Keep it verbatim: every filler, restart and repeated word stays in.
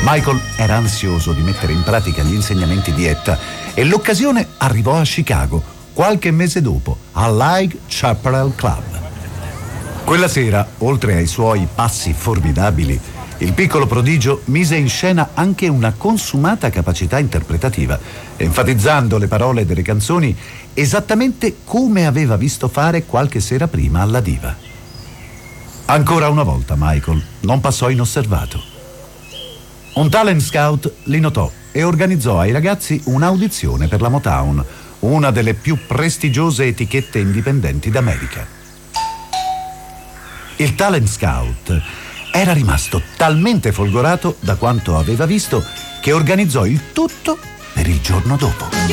Michael era ansioso di mettere in pratica gli insegnamenti di Etta e l'occasione arrivò a Chicago, qualche mese dopo, all'High Chaparral Club. Quella sera, oltre ai suoi passi formidabili, il piccolo prodigio mise in scena anche una consumata capacità interpretativa, enfatizzando le parole delle canzoni esattamente come aveva visto fare qualche sera prima alla diva. Ancora una volta Michael non passò inosservato. Un talent scout li notò e organizzò ai ragazzi un'audizione per la Motown, una delle più prestigiose etichette indipendenti d'America. Il talent scout era rimasto talmente folgorato da quanto aveva visto che organizzò il tutto per il giorno dopo.